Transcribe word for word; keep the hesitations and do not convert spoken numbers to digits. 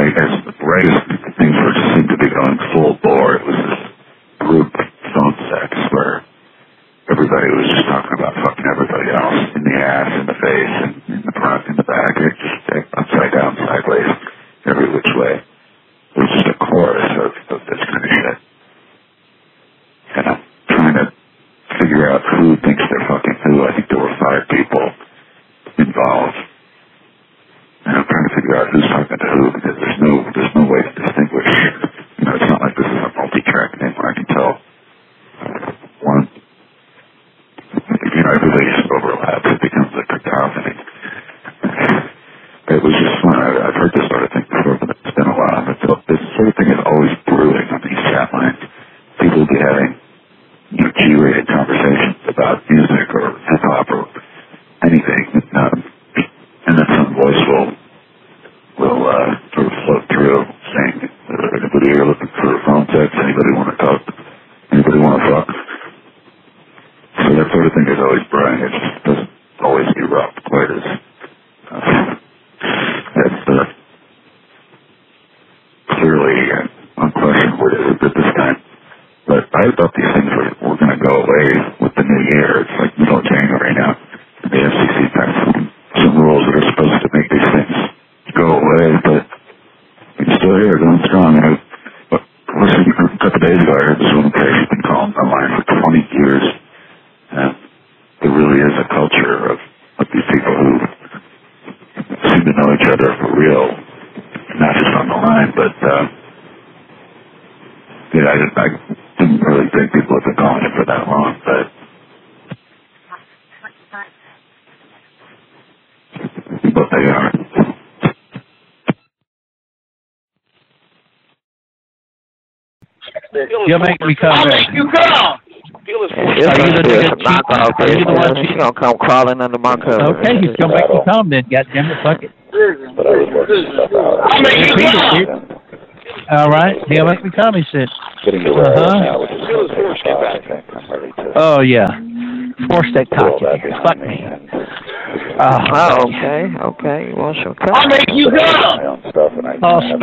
right as right as things were just seemed to be going full bore, it was this group phone sex where everybody was just talking about fucking everybody else in the ass, in the face, and in the front, in the back. It just upside down, sideways, every which way. It was just a chorus of, of this kind of shit. And I'm trying to figure out who thinks they're fucking who. I think there were five people involved. And I'm trying to figure out who's talking to who, because there's no there's no way to distinguish. You know, it's not like this is a multi-track thing where I can tell one. You know, everybody just overlaps. It becomes a cacophony. It was just fun. I, I've heard this sort of thing before, but it's been a while. And it's, this sort of thing is always brewing on these chat lines. People will be having, you know, G-rated conversations about music or hip-hop or anything. And, um, and then some voice will, will uh, sort of float through saying, anybody here looking for phone sex? Anybody want to talk? Anybody want to fuck? So that sort of thing is always brewing. It just doesn't always erupt quite as uh, as uh, clearly and unquestionably as it did this time. But I thought these things were, were going to go away with the new year. It's like middle of January now. The F C C passed some, some rules that are supposed to make these things go away, but it's still here, going strong. And I, but listen, a couple days ago, I heard this woman say she's been calling online for twenty years. And there really is a culture of, of these people who seem to know each other for real, not just on the line, but, uh, yeah, I, I didn't really think people have been calling it for that long, but but they are. You'll make me come I'll make you come! It's are you the knockoff. She's gonna come crawling under my cover. Okay, he's gonna make me come then. Goddamn it, fuck it. I'll make you come. All right, he'll make me come. He said. Uh huh. Oh yeah, force that cock in here. Fuck me. Oh, okay, okay. Well, she'll come. I'll make you come. Oh,